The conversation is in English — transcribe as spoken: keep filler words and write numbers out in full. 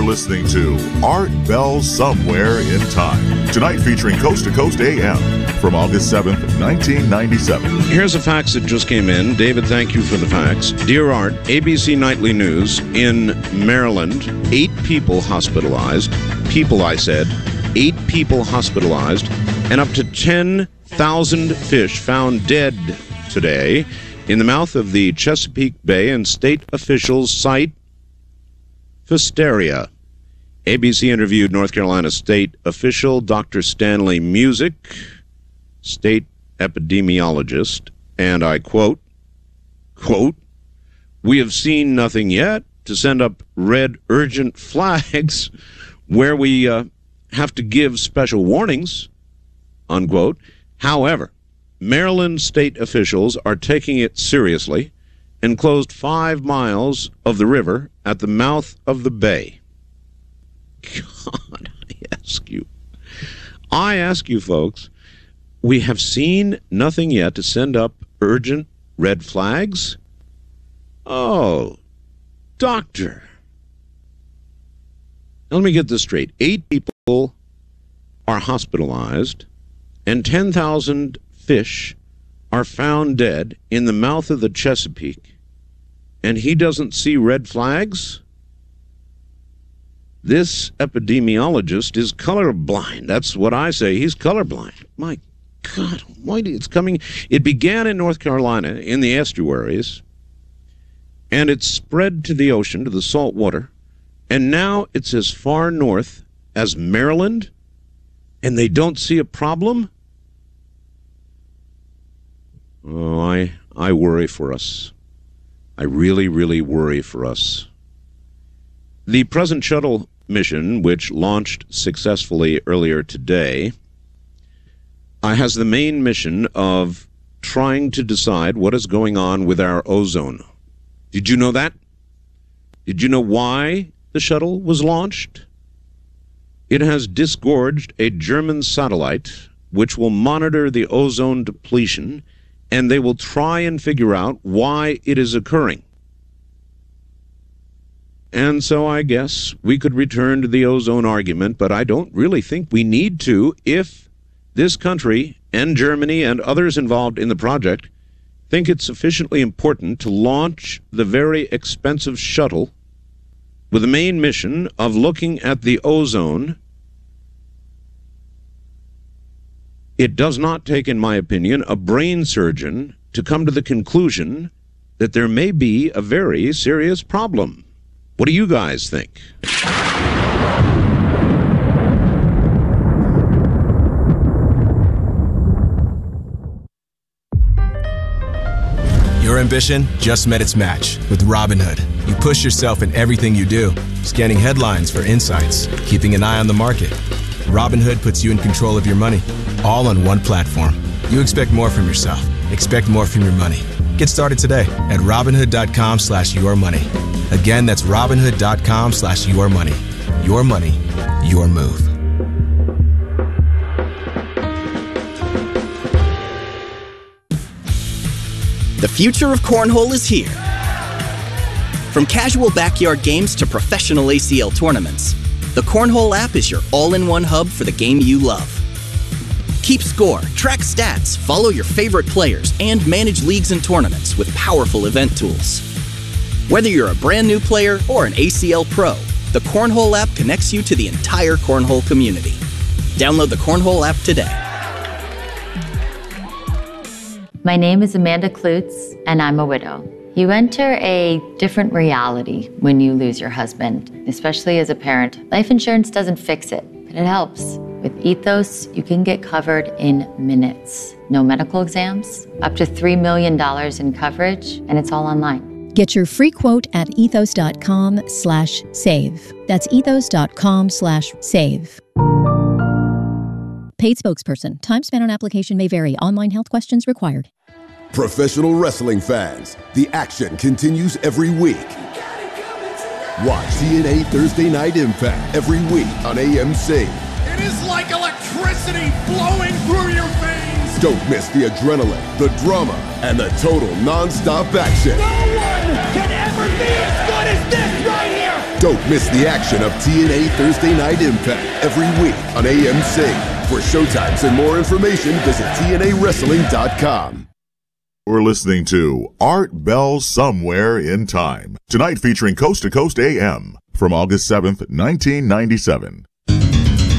You're listening to Art Bell Somewhere in Time. Tonight featuring Coast to Coast A M from August seventh, nineteen ninety-seven. Here's a fax that just came in. David, thank you for the fax. Dear Art, A B C Nightly News. In Maryland, eight people hospitalized. People, I said. Eight people hospitalized. And up to ten thousand fish found dead today in the mouth of the Chesapeake Bay, and state officials cite Pfiesteria. A B C interviewed North Carolina state official Doctor Stanley Musick, state epidemiologist, and I quote, quote, "We have seen nothing yet to send up red urgent flags where we uh, have to give special warnings," unquote. However, Maryland state officials are taking it seriously and closed five miles of the river at the mouth of the bay. God, I ask you. I ask you, folks, we have seen nothing yet to send up urgent red flags? Oh, doctor. Now, let me get this straight. Eight people are hospitalized, and ten thousand fish are found dead in the mouth of the Chesapeake, and he doesn't see red flags? This epidemiologist is colorblind. That's what I say. He's colorblind. My God almighty, it's coming. It began in North Carolina in the estuaries, and it's spread to the ocean, to the salt water, and now it's as far north as Maryland, and they don't see a problem? Oh, I, I worry for us. I really, really worry for us. The present shuttle mission, which launched successfully earlier today, uh, has the main mission of trying to decide what is going on with our ozone. Did you know that? Did you know why the shuttle was launched? It has disgorged a German satellite which will monitor the ozone depletion, and they will try and figure out why it is occurring. And so I guess we could return to the ozone argument, but I don't really think we need to if this country and Germany and others involved in the project think it's sufficiently important to launch the very expensive shuttle with the main mission of looking at the ozone. It does not take, in my opinion, a brain surgeon to come to the conclusion that there may be a very serious problem. What do you guys think? Your ambition just met its match with Robinhood. You push yourself in everything you do, scanning headlines for insights, keeping an eye on the market. Robinhood puts you in control of your money, all on one platform. You expect more from yourself. Expect more from your money. Get started today at Robinhood.com slash your money. Again, that's Robinhood.com slash your money. Your money, your move. The future of cornhole is here. From casual backyard games to professional A C L tournaments, the Cornhole app is your all-in-one hub for the game you love. Keep score, track stats, follow your favorite players, and manage leagues and tournaments with powerful event tools. Whether you're a brand new player or an A C L pro, the Cornhole app connects you to the entire cornhole community. Download the Cornhole app today. My name is Amanda Klutz, and I'm a widow. You enter a different reality when you lose your husband, especially as a parent. Life insurance doesn't fix it, but it helps. With Ethos, you can get covered in minutes. No medical exams, up to three million dollars in coverage, and it's all online. Get your free quote at ethos.com slash save. That's ethos.com slash save. Paid spokesperson. Time spent on application may vary. Online health questions required. Professional wrestling fans, the action continues every week. Watch T N A Thursday Night Impact every week on A M C. It is like electricity flowing through your veins. Don't miss the adrenaline, the drama, and the total non-stop action. No one can ever be as good as this right here. Don't miss the action of T N A Thursday Night Impact every week on A M C. For showtimes and more information, visit T N A wrestling dot com. We're listening to Art Bell Somewhere in Time. Tonight featuring Coast to Coast A M from August seventh, nineteen ninety-seven.